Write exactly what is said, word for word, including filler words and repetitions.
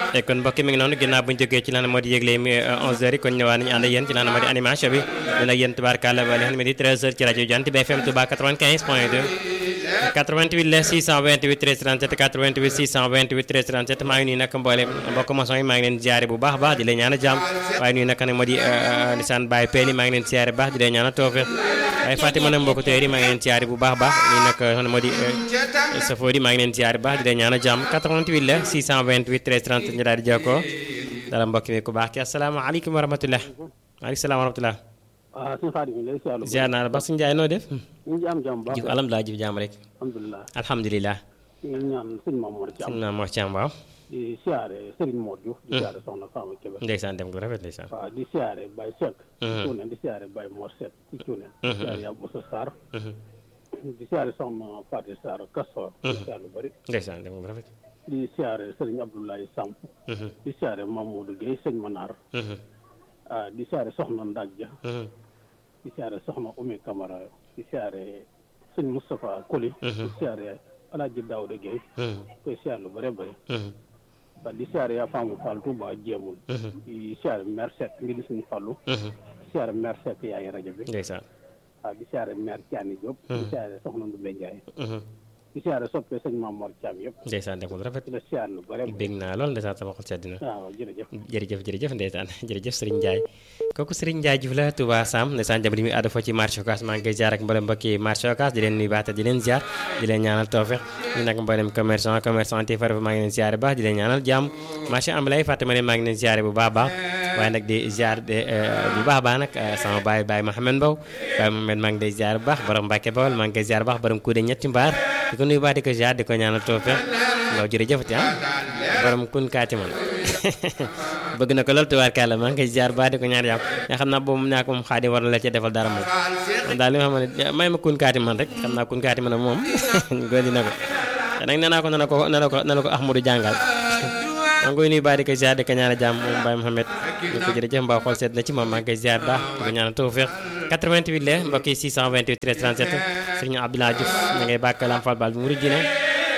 e kon mbokk mi ngi noonu ginnaaw bu ñu jógee ci lan moo di yëgle mi onze heures yi kon ñëwaat nañu ànd ak yéen ci lan moo di animation bi dina yéen tubaarkàlla ba leen mi di treize heures ci rajo Jant bi F M Touba quatre-vingt-quinze point deux quatre-vingt-huit la six cent vingt-huit treize trente-sept quatre-vingt-huit six cent vingt-huit treize trente-sept maa ngi nuyu nag mboole mbokk maçon yi maa ngi leen ziare bu baax baax di leen ñaanal jàmm waaye nuyu nag nag moo di nisaan Baye Peli maa ngi leen ziare bu baax di leen ñaanal tawfeex waaye Fatima nag mbokk teer yi maa ngi leen ziare bu baax baax nuyu nag moo di Safori maa ngi leen ziare bu baax di leen ñaanal jàmm quatre-vingt-huit la six cent vingt-huit treize trente-sept ñu daal di jokkoo dara mbokk mi ku baax ki asalaamaaleykum wa rahmatulah waaleykum salaam wa rahmatulah waaw suñu xarit mi lay ziar. ziar naa la ba suñu jaay noo def. ñu ngi am jàmm baax jif alhamdulilah jif jàmm rek. alhamdulilah alhamdulilah. ñu ngi ñaan sëñ Mamour Thiam. sëñ Mamour Thiam waaw. di siyaare Serigne Modou Diouf. di siyaare Soxna Fama Kébé. ndeysaan dem ko rafet ndeysaan. waaw di siyaare Baye Seck. ci Cuune di siyaare Baye Mor Seck ci Cuune. di siyaare Yabou Moussa Sarr. di siyaare Soxna Fatou Sarr Kastor. di siyaare lu bëri. ndeysaan dem ko rafet. di siyaare Serigne Abdoulaye Samb. di siyaare Mamadou Guèye sëñ Manar. di siyaare Soxna Ndagja. di siyaare Soxna Oumy Camara di siyaare sëñ Moustapha Koli. di siyaare Alaaji Daouda Gueye. koy siyaare lu bëri bëri. waaw di siyaare yaa Faamu Fall Touba jéemul. di siyaare maire Seck ngi di suñu Fallu. di siyaare maire Seck yaay rajo bi. ndeysaan. waaw di siyaare maire Thiani Diop. di siyaare Soxna Ndoumbé Ndiaye. di siyaare soppee sëñ Mamour Thiam yëpp. ndeysaan dem ko rafet. di la siyaare lu bëri. bég naa lool ndeysaan sama xol sedd na. waaw jërëjëf. jërëjëf jërëjëf ndeysaan jërëjëf Serigne Ndiaye kooku Serigne Ndiaye Diouf la Touba Sam ndeysaan jamono mi àddu fa ci marché Ocass maa ngi koy ziar ak mboolem mbokki marché Ocass di leen nuyu baax te di leen ziar di leen ñaanal tawfeex ñu nag mboolem commerçant commerçant te fara maa ngi leen ziar bu baax di leen ñaanal jàmm marché am lay fàtte ma ne maa ngi leen ziar bu baax baax waaye nag di ziar bu baax baax nag sama baay baay Mouhamed Mbow baay Mouhamed maa ngi lay ziar bu baax borom Mbacke Bawol maa ngi koy ziar bu baax borom kuude ñetti mbaar di ko nuyu baax di ko ziar di ko ñaanal tawfeex waaw jërëjëf ti ah borom kun kaati man bëgg na ko lool tubaarkàlla maa ngi koy ziar baax di ko ñaar yàpp nga xam naa boobu ñaak moom xaadi war na la ci defal dara moom moom daal li nga xam ne may ma kun kaati man rek xam naa kun kaati man moom gondi na ko te nag nee naa ko nana ko nana ko nana ko Ahmadou jàngal maa ngi koy nuyu baax di ko ziar di ko ñaanal jàmm moom Baye Mohamed ñu ko jërëjëf mbaa xool seet na ci moom maa ngi koy ziar baax di ko ñaanal tawfeex quatre-vingt-huit la mbokk yi six cent vingt-huit treize trente-sept Serigne Abdoulaye Diouf na ngay bàkk Lam Fall Bal bi mu rijji ne